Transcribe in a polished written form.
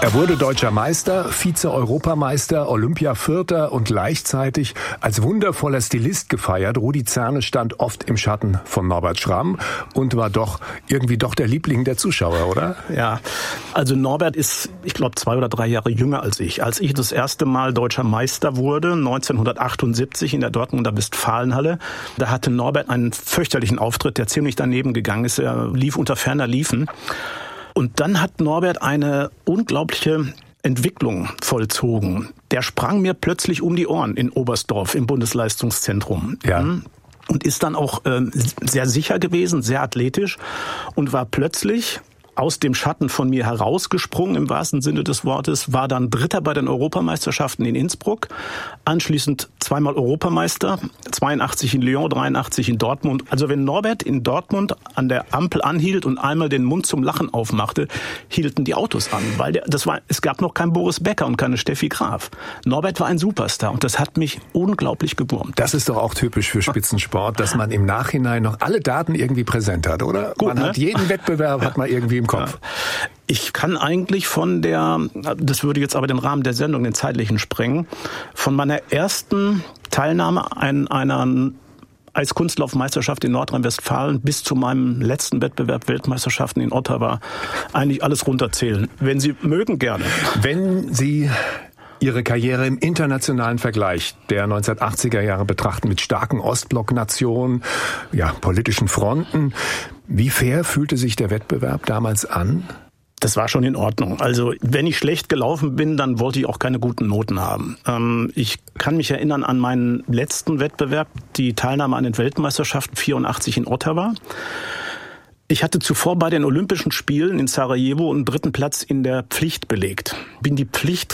Er wurde deutscher Meister, Vize-Europameister, Olympiavierter und gleichzeitig als wundervoller Stilist gefeiert. Rudi Zerne stand oft im Schatten von Norbert Schramm und war doch der Liebling der Zuschauer, oder? Ja, also Norbert ist, ich glaube, 2 oder 3 Jahre jünger als ich. Als ich das erste Mal deutscher Meister wurde, 1978 in der Dortmunder Westfalenhalle, da hatte Norbert einen fürchterlichen Auftritt, der ziemlich daneben gegangen ist. Er lief unter ferner Liefen. Und dann hat Norbert eine unglaubliche Entwicklung vollzogen. Der sprang mir plötzlich um die Ohren in Oberstdorf im Bundesleistungszentrum. Ja. Und ist dann auch sehr sicher gewesen, sehr athletisch und war plötzlich aus dem Schatten von mir herausgesprungen, im wahrsten Sinne des Wortes, war dann Dritter bei den Europameisterschaften in Innsbruck, anschließend 2-mal Europameister, 82 in Lyon, 83 in Dortmund. Also wenn Norbert in Dortmund an der Ampel anhielt und einmal den Mund zum Lachen aufmachte, hielten die Autos an, weil es gab noch keinen Boris Becker und keine Steffi Graf. Norbert war ein Superstar und das hat mich unglaublich gewurmt. Das ist doch auch typisch für Spitzensport, dass man im Nachhinein noch alle Daten irgendwie präsent hat, oder? Gut, man hat jeden Wettbewerb, hat man irgendwie im Kopf. Ich kann eigentlich das würde jetzt aber den Rahmen der Sendung, den zeitlichen sprengen, von meiner ersten Teilnahme an einer Eiskunstlaufmeisterschaft in Nordrhein-Westfalen bis zu meinem letzten Wettbewerb Weltmeisterschaften in Ottawa eigentlich alles runterzählen. Wenn Sie mögen, gerne. Wenn Sie Ihre Karriere im internationalen Vergleich der 1980er Jahre betrachten mit starken Ostblock-Nationen, politischen Fronten. Wie fair fühlte sich der Wettbewerb damals an? Das war schon in Ordnung. Also wenn ich schlecht gelaufen bin, dann wollte ich auch keine guten Noten haben. Ich kann mich erinnern an meinen letzten Wettbewerb, die Teilnahme an den Weltmeisterschaften 84 in Ottawa. Ich hatte zuvor bei den Olympischen Spielen in Sarajevo einen 3. Platz in der Pflicht belegt. Bin die Pflicht